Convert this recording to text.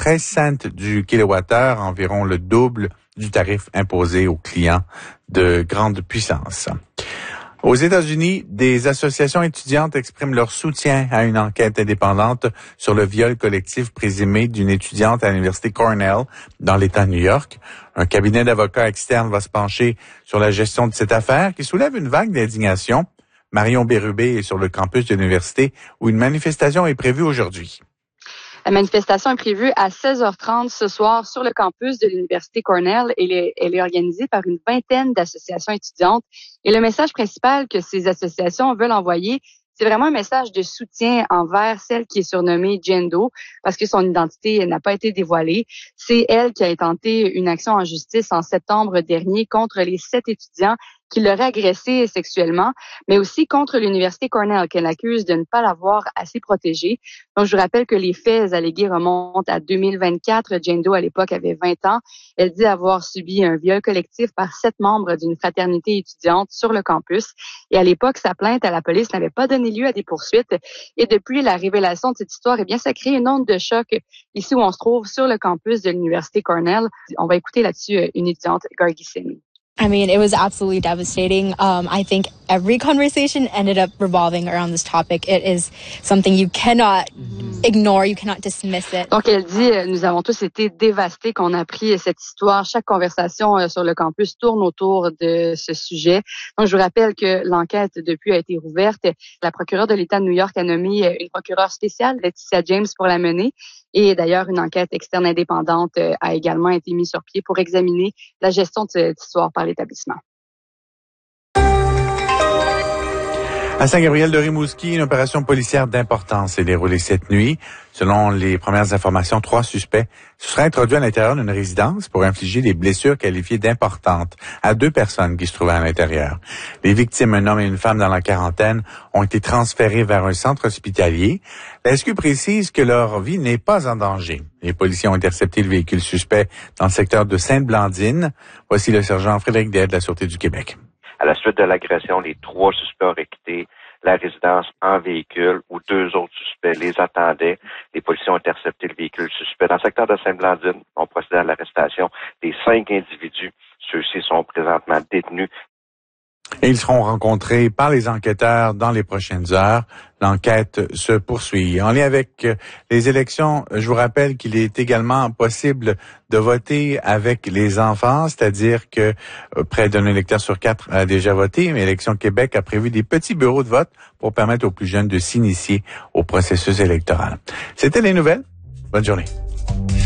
13 cents du kilowattheure, environ le double du tarif imposé aux clients de grande puissance. Aux États-Unis, des associations étudiantes expriment leur soutien à une enquête indépendante sur le viol collectif présumé d'une étudiante à l'université Cornell dans l'État de New York. Un cabinet d'avocats externe va se pencher sur la gestion de cette affaire qui soulève une vague d'indignation. Marion Bérubé est sur le campus de l'université où une manifestation est prévue aujourd'hui. La manifestation est prévue à 16h30 ce soir sur le campus de l'Université Cornell. Elle est organisée par une vingtaine d'associations étudiantes. Et le message principal que ces associations veulent envoyer, c'est vraiment un message de soutien envers celle qui est surnommée Jane Doe, parce que son identité n'a pas été dévoilée. C'est elle qui a intenté une action en justice en septembre dernier contre les 7 étudiants qui l'auraient agressée sexuellement, mais aussi contre l'Université Cornell, qu'elle accuse de ne pas l'avoir assez protégée. Donc, je vous rappelle que les faits allégués remontent à 2024. Jane Doe, à l'époque, avait 20 ans. Elle dit avoir subi un viol collectif par 7 membres d'une fraternité étudiante sur le campus. Et à l'époque, sa plainte à la police n'avait pas donné lieu à des poursuites. Et depuis la révélation de cette histoire, eh bien, ça crée une onde de choc ici où on se trouve sur le campus de l'Université Cornell. On va écouter là-dessus une étudiante, Gargi Singh. I mean, it was absolutely devastating. I think every conversation ended up revolving around this topic. It is something you cannot ignore, you cannot dismiss it. Donc, elle dit, nous avons tous été dévastés qu'on a appris cette histoire. Chaque conversation sur le campus tourne autour de ce sujet. Donc, je vous rappelle que l'enquête depuis a été rouverte. La procureure de l'État de New York a nommé une procureure spéciale, Laetitia James, pour la mener. Et d'ailleurs, une enquête externe indépendante a également été mise sur pied pour examiner la gestion de cette histoire par l'établissement. À Saint-Gabriel-de-Rimouski, une opération policière d'importance s'est déroulée cette nuit. Selon les premières informations, 3 suspects se seraient introduits à l'intérieur d'une résidence pour infliger des blessures qualifiées d'importantes à 2 personnes qui se trouvaient à l'intérieur. Les victimes, un homme et une femme dans la quarantaine, ont été transférés vers un centre hospitalier. La SQ précise que leur vie n'est pas en danger. Les policiers ont intercepté le véhicule suspect dans le secteur de Sainte-Blandine. Voici le sergent Frédéric Day de la Sûreté du Québec. À la suite de l'agression, les 3 suspects auraient quitté la résidence en véhicule où 2 autres suspects les attendaient. Les policiers ont intercepté le véhicule suspect. Dans le secteur de Sainte-Blandine, on procédé à l'arrestation des 5 individus. Ceux-ci sont présentement détenus. Et ils seront rencontrés par les enquêteurs dans les prochaines heures. L'enquête se poursuit. En lien avec les élections, je vous rappelle qu'il est également possible de voter avec les enfants, c'est-à-dire que près d'un électeur sur 4 a déjà voté, mais Élections Québec a prévu des petits bureaux de vote pour permettre aux plus jeunes de s'initier au processus électoral. C'était les nouvelles. Bonne journée.